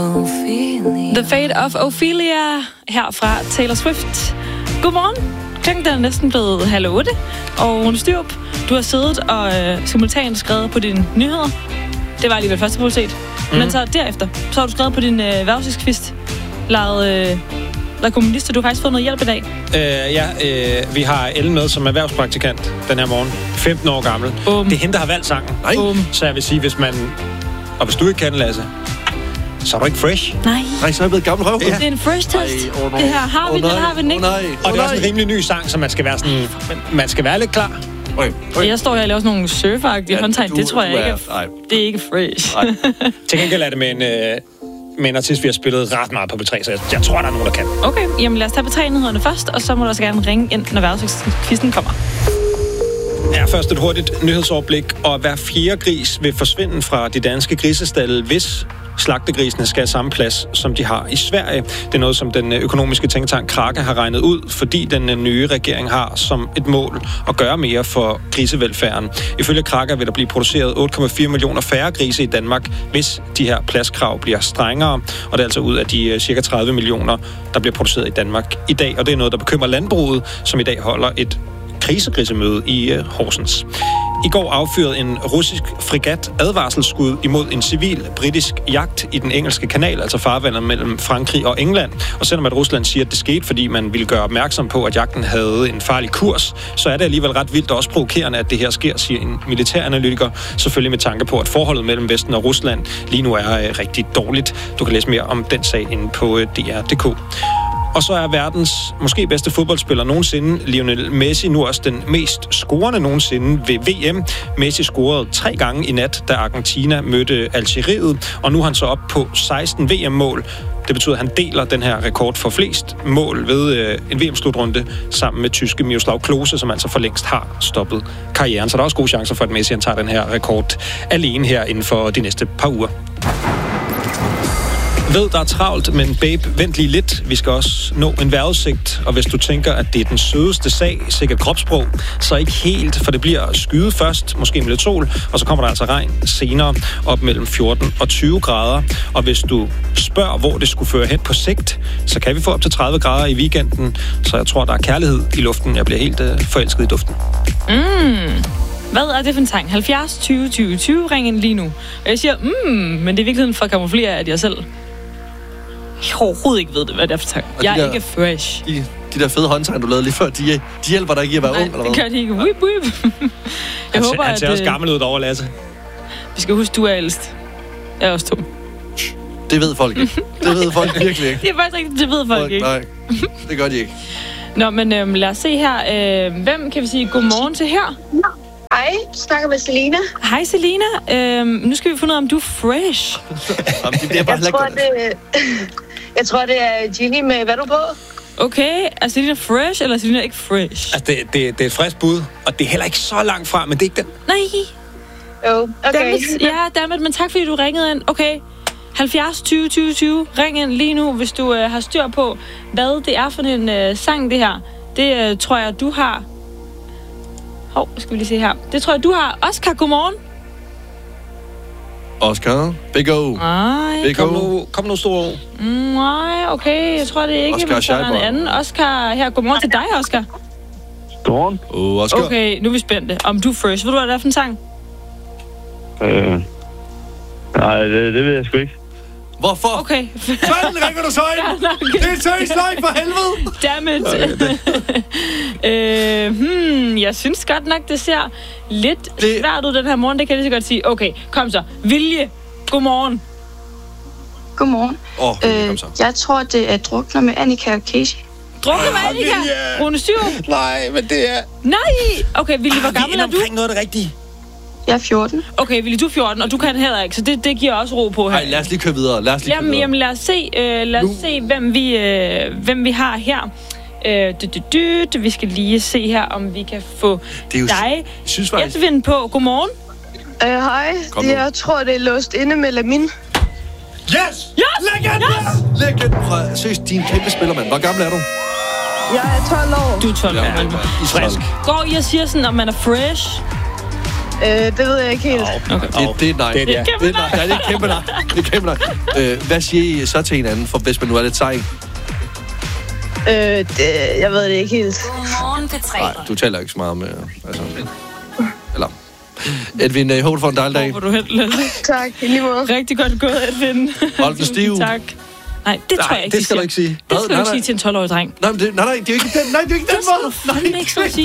The Fate of Ophelia her fra Taylor Swift. Godmorgen. Klokken er næsten blevet 7:30, og Rune Styrup, du har siddet og simultant skrevet på dine nyheder. Det var alligevel første prioritet. Men så derefter, så har du skrevet på din værvelseskvist, lavet kommunister. Du har faktisk fået noget hjælp i dag. Vi har Ellen med som erhvervspraktikant den her morgen. 15 år gammel. Det er hende, der har valgt sangen. Så jeg vil sige, hvis du ikke kan, Lasse, så er du ikke fresh. Nej, så er jeg blevet gammel røv. Ja. Det er en fresh test. Det her har vi, eller har vi den ikke? Og det er også en rimelig ny sang, så man skal være sådan... Man skal være lidt klar. Jeg står her og laver sådan nogle surferagtige håndtegn. Det tror jeg ikke det er ikke fresh. Til gengæld er det med en artist, vi har spillet ret meget på B3, så jeg tror, der er nogen, der kan. Okay, jamen lad os tage B3-nyhederne først, og så må du også gerne ringe ind, når værelseskvisten kommer. Ja, først et hurtigt nyhedsoverblik, og hver 4. gris vil forsvinde fra de danske grisestalde, hvis slagtegrisene skal have samme plads, som de har i Sverige. Det er noget, som den økonomiske tænketank Kraka har regnet ud, fordi den nye regering har som et mål at gøre mere for grisevelfærden. Ifølge Kraka vil der blive produceret 8,4 millioner færre grise i Danmark, hvis de her pladskrav bliver strengere, og det er altså ud af de cirka 30 millioner, der bliver produceret i Danmark i dag, og det er noget, der bekymrer landbruget, som i dag holder et krisegrisemøde i Horsens. I går affyrede en russisk fregat advarselsskud imod en civil britisk jagt i den engelske kanal, altså farvandet mellem Frankrig og England. Og selvom at Rusland siger, at det skete, fordi man ville gøre opmærksom på, at jagten havde en farlig kurs, så er det alligevel ret vildt og også provokerende, at det her sker, siger en militæranalytiker. Selvfølgelig med tanke på, at forholdet mellem Vesten og Rusland lige nu er rigtig dårligt. Du kan læse mere om den sag inde på DR.dk. Og så er verdens måske bedste fodboldspiller nogensinde, Lionel Messi, nu også den mest scorende nogensinde ved VM. Messi scorede 3 gange i nat, da Argentina mødte Algeriet, og nu er han så op på 16 VM-mål. Det betyder, at han deler den her rekord for flest mål ved en VM-slutrunde sammen med tyske Miroslav Klose, som altså for længst har stoppet karrieren. Så der er også gode chancer for, at Messi han tager den her rekord alene her inden for de næste par uger. Ved, der er travlt, men babe, vent lige lidt. Vi skal også nå en vejrudsigt, og hvis du tænker, at det er den sødeste sag, sikkert kropssprog, så ikke helt, for det bliver skyet først, måske med lidt sol, og så kommer der altså regn senere, op mellem 14 og 20 grader. Og hvis du spørger, hvor det skulle føre hen på sigt, så kan vi få op til 30 grader i weekenden, så jeg tror, der er kærlighed i luften. Jeg bliver helt forelsket i duften. Hvad er det for en sang? 70 20 20 20, ring ind lige nu. Og jeg siger, men det er virkelig for at kamuflere, at jeg selv overhovedet ikke ved det, hvad det er for sang. Jeg er ikke fresh. De der fede håndtegn, du lavede lige før, de hjælper dig ikke at være ung, eller hvad? det gør de ikke. Whip, whip. Han ser også gammel ud derovre, Lasse. Vi skal huske, du er ældst. Jeg er også 2. Det ved folk ikke. Det ved folk virkelig ikke. Det er faktisk rigtigt, det ved folk ikke. Nej, det gør de ikke. Nå, men lad os se her. Hvem kan vi sige godmorgen til her? Hej, du snakker med Selina. Hej Selina. Nu skal vi finde ud af, om du er fresh. Jeg tror, det er Ginny med, hvad er du på? Okay, er Selina fresh, eller er Selina ikke fresh? Altså, det er et frisk bud, og det er heller ikke så langt fra, men det er ikke den. Nej. Jo, okay. Dammit, men tak fordi du ringede ind. Okay, 70 20 20 20. Ring ind lige nu, hvis du har styr på, hvad det er for en sang, det her. Det tror jeg, du har. Skal vi lige se her. Det tror jeg, du har. Oscar, godmorgen. Oscar, Big O. Nej. Kom nu, store. Nej, okay. Jeg tror det er ikke. Oscar Scheibler. En anden. Oscar, her. Godmorgen til dig, Oscar. Godmorgen. Oscar. Okay, nu er vi spændte. Om du er first. Ved du, hvad det er for en sang? Nej, det ved jeg sgu ikke. Hvorfor? Okay. Sådan ringer du så ind. Det er seriøst live for helvede. Dammit. Jeg synes godt nok, det ser lidt svært ud den her morgen. Det kan jeg lige så godt sige. Okay, kom så. Vilje. Godmorgen. Godmorgen. Jeg tror, det er Drukner med Annika og Casey. Drukner med Annika? Rune Styrup? Nej, men det er... Nej! Okay, Vilje, hvor gammel er du? Vi er omkring noget af det rigtige. Jeg er 14. Okay, Vilje, du er 14, og du kan heller ikke, så det giver også ro på her. Nej, lad os lige køre videre. Jamen, lad os se, hvem vi har her. Vi skal lige se her, om vi kan få dig Edvin på. Godmorgen. Hej. Jeg tror, det er låst inde med Lamin. Yes! Legend fra din kæmpe spillermand. Hvor gammel er du? Jeg er 12 år. Du er 12 år. Frisk. Går I og siger sådan, om man er fresh? Det ved jeg ikke helt. Okay. Det er nej. Det er Det er kæmpe nej. Det er kæmpe nej. Hvad siger I så til hinanden, for hvis man nu er lidt sej? Jeg ved det ikke helt. Godmorgen, P3. Nej, du taler ikke så meget med... Altså, eller... Edvin, jeg håber for en dejlig dag. Hvor du held. Tak, i lige måde. Rigtig godt gået, Edvin. Hold den stiv. Tak. Nej, det tror jeg ikke, det skal du ikke sige. Det skal du ikke sige til en 12-årig dreng. Nej, det er jo ikke den måde. Det skal du ikke sige.